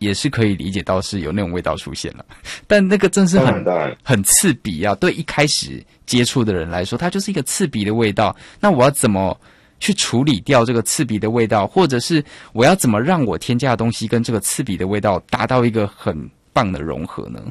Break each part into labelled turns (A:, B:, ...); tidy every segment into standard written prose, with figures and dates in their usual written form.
A: 也是可以理解到是有那种味道出现了，但那个真是很刺鼻啊！对一开始接触的人来说，它就是一个刺鼻的味道。那我要怎么去处理掉这个刺鼻的味道，或者是我要怎么让我添加的东西跟这个刺鼻的味道达到一个很棒的融合呢？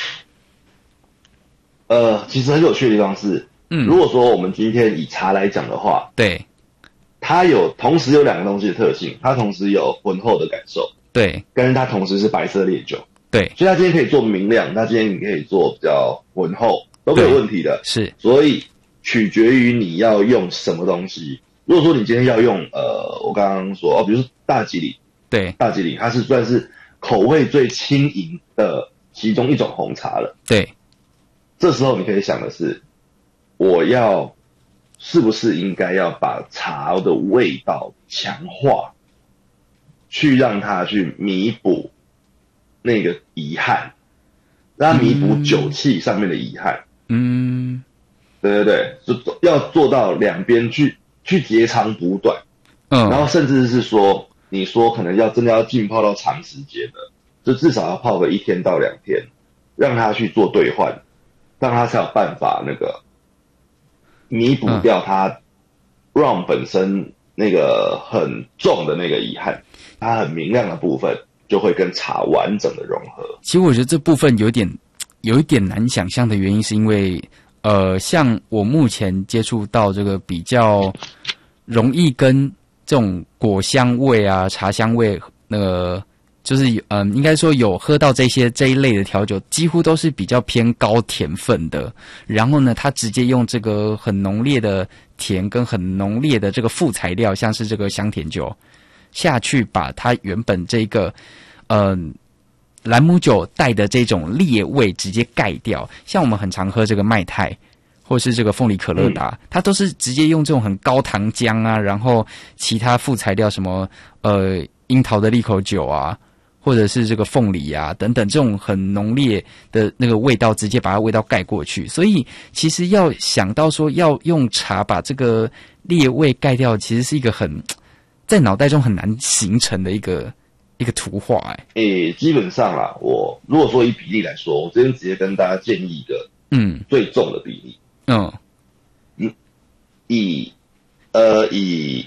B: 其实很有趣的地方是，如果说我们今天以茶来讲的话，
A: 对，
B: 它同时有两个东西的特性，它同时有浑厚的感受，
A: 对，
B: 跟它同时是白色烈酒，
A: 对，
B: 所以它今天可以做明亮，它今天你可以做比较浑厚，都没有问题的，
A: 是，
B: 所以取决于你要用什么东西。如果说你今天要用我刚刚说比如说大吉岭，
A: 对，
B: 大吉岭它是算是口味最轻盈的其中一种红茶了，
A: 对，
B: 这时候你可以想的是，我是不是应该要把茶的味道强化，去让它去弥补那个遗憾，让它弥补酒气上面的遗憾。对对对，就要做到两边去截长补短。然后甚至是说，你说可能真的要浸泡到长时间的，就至少要泡个1天到2天，让它去做兑换，让它才有办法那个弥补掉它 rum 本身那个很重的那个遗憾，它很明亮的部分就会跟茶完整的融合。
A: 其实我觉得这部分有一点难想象的原因，是因为像我目前接触到这个比较容易跟这种果香味啊、茶香味，就是应该说有喝到这一类的调酒，几乎都是比较偏高甜分的。然后呢，它直接用这个很浓烈的甜跟很浓烈的这个副材料，像是这个香甜酒下去，把它原本这个兰姆酒带的这种烈味直接盖掉。像我们很常喝这个麦泰或是这个凤梨可乐达，它都是直接用这种很高糖浆啊，然后其他副材料什么樱桃的利口酒啊，或者是这个凤梨啊等等，这种很浓烈的那个味道直接把它味道盖过去。所以其实要想到说要用茶把这个烈味盖掉，其实是一个在脑袋中很难形成的一个图画。
B: 基本上啦，我如果说以比例来说，我这边直接跟大家建议一个最重的比例。以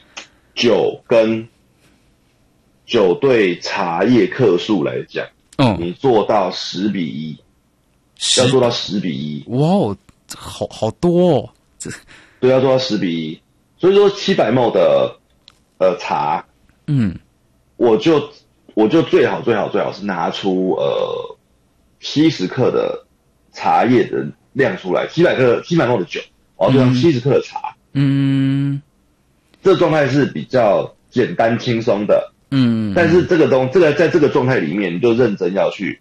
B: 酒对茶叶克数来讲，你做到10:1，要做到10:1。
A: 哇哦，好多哦！
B: 对，要做到10:1。所以说700 ml 的茶，我就最好是拿出70克的茶叶的量出来，700 ml 的酒，我要做上70克的茶。这状态是比较简单轻松的。但是在这个状态里面，你就认真要去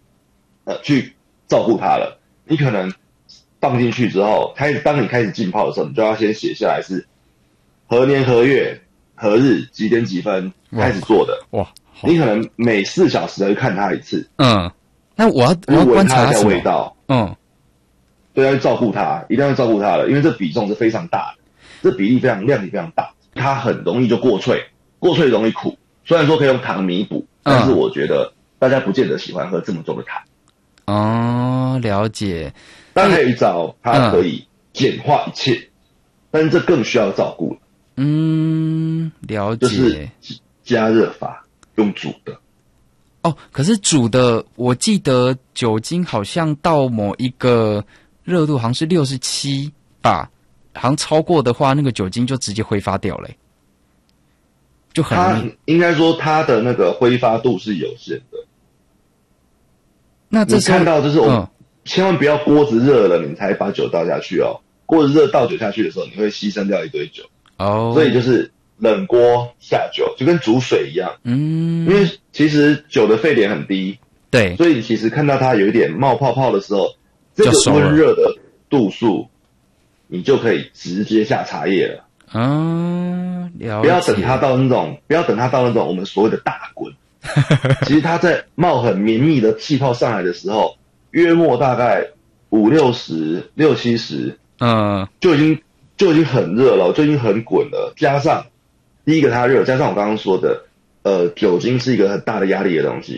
B: 照顾它了。你可能放进去之后，当你开始浸泡的时候，你就要先写下来是何年何月何日几点几分开始做的。哇！你可能每4小时要去看它一次。
A: 那我要观察它
B: 的味道。对，要去照顾它，一定要照顾它了，因为这比重是非常大的，这比例量体非常大，它很容易就过脆容易苦。虽然说可以用糖弥补，但是我觉得大家不见得喜欢喝这么重的糖。
A: 了解。
B: 当然可以找它可以简化一切，但是这更需要照顾了。
A: 了解。
B: 就是加热法，用煮的。
A: 可是煮的，我记得酒精好像到某一个热度，好像是67吧，好像超过的话，那个酒精就直接挥发掉了。就很容易，
B: 应该说它的那个挥发度是有限的。
A: 那这时候
B: 你看到就是我们千万不要锅子热了你才把酒倒下去哦。锅子热倒酒下去的时候，你会牺牲掉一堆酒。所以就是冷锅下酒，就跟煮水一样。因为其实酒的沸点很低，
A: 对，
B: 所以其实看到它有一点冒泡泡的时候，这个温热的度数，你就可以直接下茶叶了。
A: 了解。
B: 不要等它到那种我们所谓的大滚。其实它在冒很绵密的气泡上来的时候，约莫大概50、60、70，就已经很热了，就已经很滚了。加上第一个它热，加上我刚刚说的，酒精是一个很大的压力的东西。